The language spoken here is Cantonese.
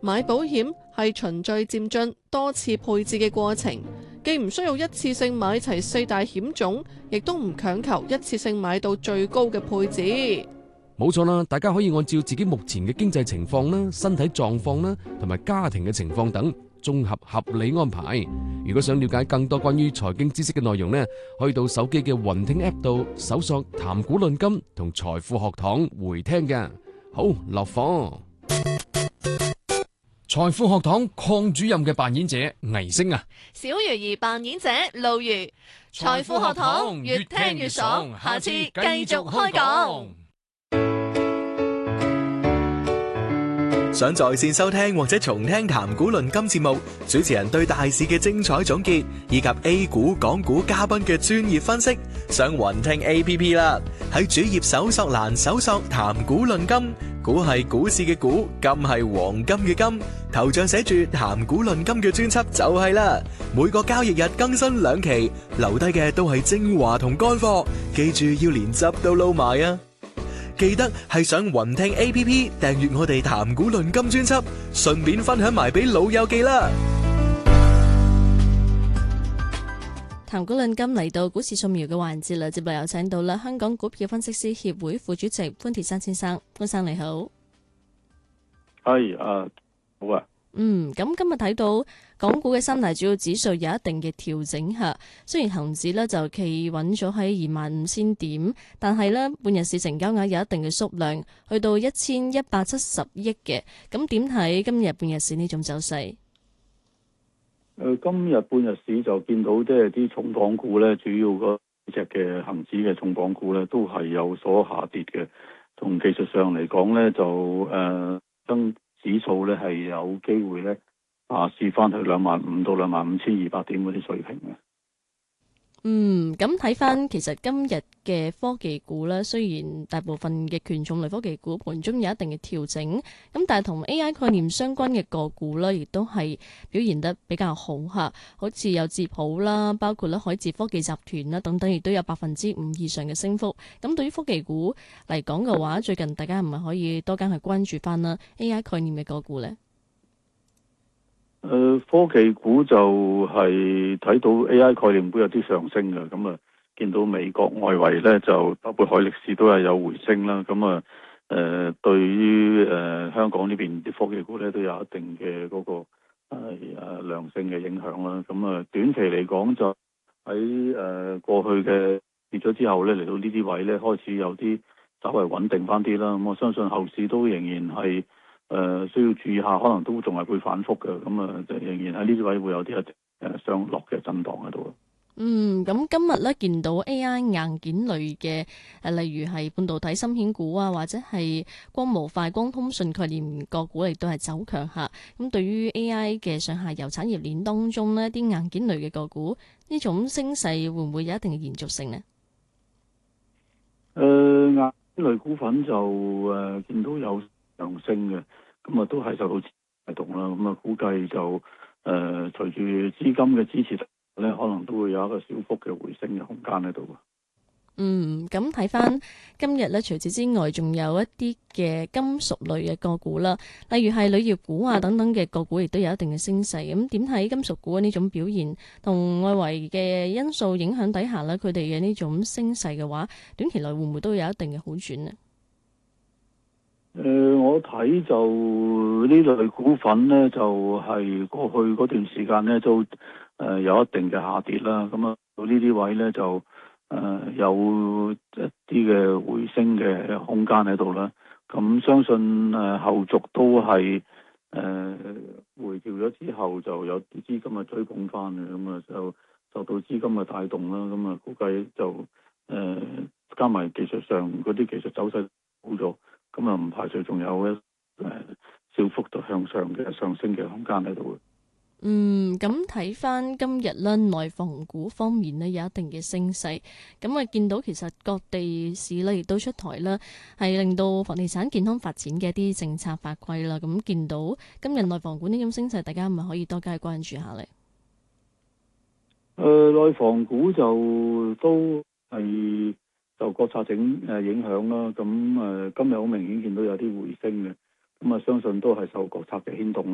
買保險係循序漸進、多次配置嘅過程，既唔需要一次性買齊4大險種，亦都唔強求一次性買到最高嘅配置。 冇錯啦，大家可以按照自己目前嘅經濟情況啦、身體狀況啦，同埋家庭嘅情況等，綜合合理安排。如果想了解更多關於財經知識嘅內容呢，可以到手機嘅雲聽 App 度搜索談股論金同財富學堂回聽嘅。好，落課。財富學堂鄺主任嘅扮演者倪星啊， 小魚兒扮演者露如。財富學堂越聽越爽，下次繼續開講。 想在線收聽或者重聽談股論金節目，主持人對大市嘅精彩總結，以及 A 股、港股嘉賓嘅專業分析，上雲聽 APP 啦。喺主頁搜索欄搜索談股論金，股係股市嘅股，金係黃金嘅金，頭像寫住談股論金嘅專輯就係啦。每個交易日更新2期，留低嘅都係精華同乾貨，記住要連汁都撈埋啊！記得係上雲聽 APP 訂閱我哋談股論金專輯，順便分享埋俾老友記啦。 談股論金嚟到股市掃描嘅環節啦，接落有請到啦香港股票分析師協會副主席潘鐵珊先生，潘生你好。 係好啊。 咁今日睇到港股嘅3大主要指數有一定嘅調整下，雖然恒指呢就企穩咗喺25,000點，但係呢半日市成交額有一定嘅縮量，去到1170億嘅。咁點睇今日半日市呢種走勢？ 今日半日市就見到即係啲重磅股咧，主要嗰隻嘅恒指嘅重磅股咧，都係有所下跌嘅。從技術上嚟講咧，就指數咧係有機會咧試翻去25,000到25,200點嗰啲水平嘅。 咁睇翻其實今日嘅科技股咧，雖然大部分嘅權重類科技股盤中有一定嘅調整，咁但係同 AI 概念相關嘅個股咧，亦都係表現得比較好吓，好似有捷普啦，包括咧海智科技集團啦等等，亦都有5%以上嘅升幅。咁對於科技股嚟講嘅話，最近大家係咪可以多間去關注翻啦 AI 概念嘅個股呢？ 科技股就係睇到 AI 概念股有啲上升嘅，咁啊見到美國外圍咧就包括海力士都係有回升啦，咁啊對於香港呢邊啲科技股咧都有一定嘅嗰個良性嘅影響啦，咁啊短期嚟講就喺過去嘅跌咗之後咧，嚟到呢啲位咧開始有啲稍微穩定翻啲啦，咁我相信後市都仍然係需要注意下，可能都仲係會反覆嘅，咁啊，仍然喺呢啲位會有啲上落嘅震盪喺度。 咁今日咧見到 AI 硬件類嘅例如係半導體芯片股啊，或者係光模塊、光通訊概念個股，亦都係走強下。咁對於 AI 嘅上下游產業鏈當中呢啲硬件類嘅個股，呢種升勢會唔會有一定嘅延續性呢？ 硬件類股份就見到有上升嘅，咁啊都係受到帶動啦。咁啊估計就隨住資金嘅支持咧，可能都會有一個小幅嘅回升嘅空間喺度。 咁睇翻今日咧，除此之外，仲有一啲嘅金屬類嘅個股啦，例如係鋁業股啊等等嘅個股，亦都有一定嘅升勢。咁點睇金屬股呢種表現，同外圍嘅因素影響底下咧，佢哋嘅呢種升勢嘅話，短期內會唔會都有一定嘅好轉呢？ 我睇就呢類股份呢，就係過去嗰段時間呢，都有一定嘅下跌啦。咁啊到呢啲位呢，就有一啲嘅回升嘅空間喺度啦。咁相信後續都係回調咗之後，就有啲資金嘅追捧翻嘅。咁啊就受到資金嘅帶動啦。咁啊估計就加埋技術上嗰啲技術走勢好咗。咁啊，唔排除仲有小幅度向上嘅上升嘅空間喺度。 咁睇翻今日咧，內房股方面呢，有一定嘅升勢。咁啊，見到其實各地市呢亦都出台啦，係令到房地產健康發展嘅一啲政策法規啦。咁見到今日內房股呢種升勢，大家係咪可以多加關注下呢？ 內房股就都係受國策影響啦，咁今日好明顯見到有啲回升嘅，咁啊相信都係受國策嘅牽動啦。